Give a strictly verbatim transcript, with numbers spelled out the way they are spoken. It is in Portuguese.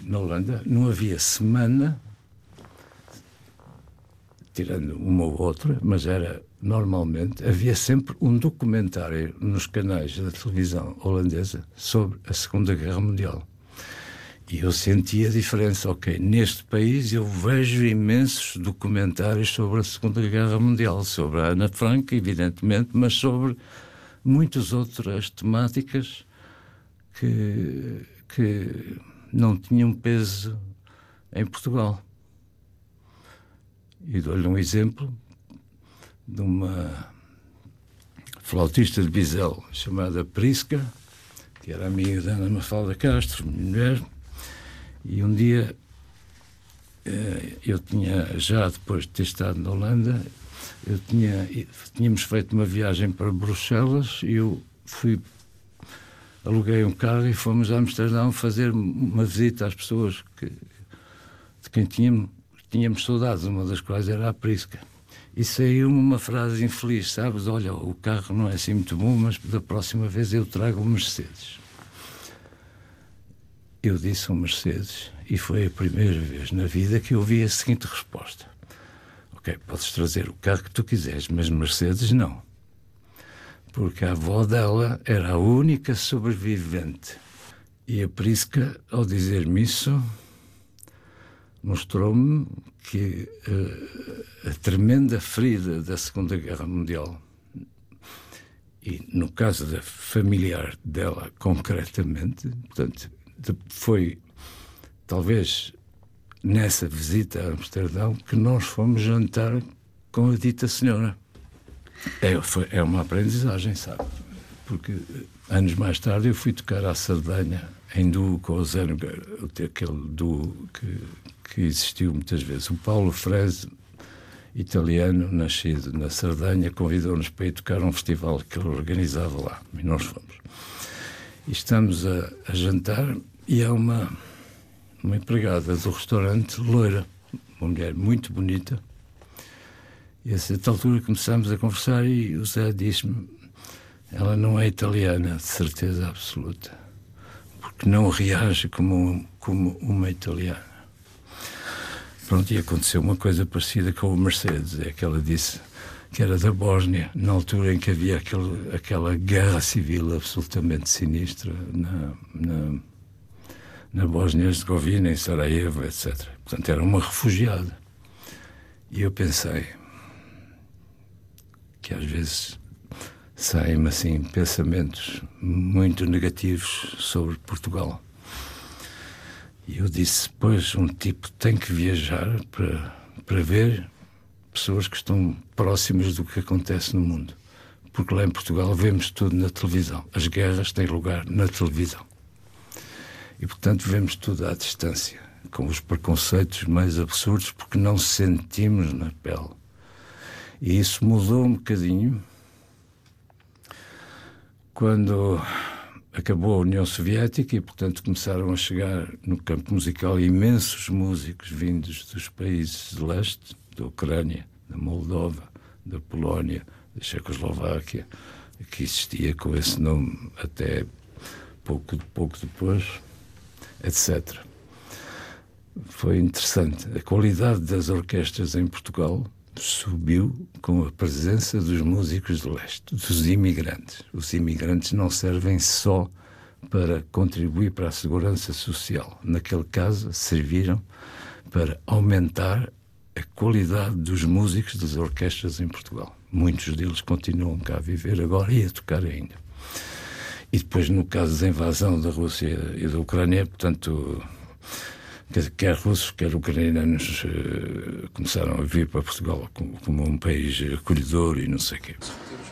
na Holanda, não havia semana, tirando uma ou outra, mas era normalmente, havia sempre um documentário nos canais da televisão holandesa sobre a Segunda Guerra Mundial. E eu senti a diferença. Ok, neste país eu vejo imensos documentários sobre a Segunda Guerra Mundial, sobre a Ana Frank, evidentemente, mas sobre muitas outras temáticas que, que não tinham peso em Portugal. E dou-lhe um exemplo de uma flautista de bisel chamada Prisca, que era amiga da Ana Mafalda Castro, mulher. E um dia, eu tinha, já depois de ter estado na Holanda, eu tinha, tínhamos feito uma viagem para Bruxelas e eu fui, aluguei um carro e fomos a Amsterdão fazer uma visita às pessoas que, de quem tínhamos, tínhamos saudades, uma das quais era a Prisca. E saiu-me uma frase infeliz, sabes? Olha, o carro não é assim muito bom, mas da próxima vez eu trago o Mercedes. Eu disse um Mercedes e foi a primeira vez na vida que eu ouvi a seguinte resposta. Ok, podes trazer o carro que tu quiseres, mas Mercedes não. Porque a avó dela era a única sobrevivente. E a Prisca, ao dizer-me isso, mostrou-me que uh, a tremenda ferida da Segunda Guerra Mundial, e no caso da familiar dela concretamente, portanto, foi talvez nessa visita a Amsterdão que nós fomos jantar com a dita senhora. É, foi, é uma aprendizagem, sabe? Porque anos mais tarde eu fui tocar à Sardenha em duo com o Zé Nogueira, aquele duo que, que existiu muitas vezes. O Paulo Freze, italiano, nascido na Sardenha, convidou-nos para ir tocar um festival que ele organizava lá. E nós fomos. E estamos a, a jantar e há uma, uma empregada do restaurante, loira, uma mulher muito bonita. E a certa altura começámos a conversar e o Zé disse-me: ela não é italiana, de certeza absoluta, porque não reage como, como uma italiana. Pronto, e aconteceu uma coisa parecida com o Mercedes, é que ela disse que era da Bósnia, na altura em que havia aquele, aquela guerra civil absolutamente sinistra na, na, na Bósnia-Herzegovina, em Sarajevo, etcétera. Portanto, era uma refugiada. E eu pensei que às vezes saem-me assim pensamentos muito negativos sobre Portugal. E eu disse, pois, um tipo tem que viajar para, para ver pessoas que estão próximas do que acontece no mundo. Porque lá em Portugal vemos tudo na televisão. As guerras têm lugar na televisão. E, portanto, vemos tudo à distância, com os preconceitos mais absurdos, porque não sentimos na pele. E isso mudou um bocadinho quando acabou a União Soviética e, portanto, começaram a chegar no campo musical imensos músicos vindos dos países de leste, da Ucrânia, da Moldova, da Polónia, da Checoslováquia, que existia com esse nome até pouco, pouco depois, etcétera. Foi interessante. A qualidade das orquestras em Portugal subiu com a presença dos músicos de leste, dos imigrantes. Os imigrantes não servem só para contribuir para a segurança social. Naquele caso, serviram para aumentar a qualidade dos músicos das orquestras em Portugal. Muitos deles continuam cá a viver agora e a tocar ainda. E depois, no caso da invasão da Rússia e da Ucrânia, portanto, quer russos, quer ucranianos uh, começaram a vir para Portugal como, como um país acolhedor e não sei o quê.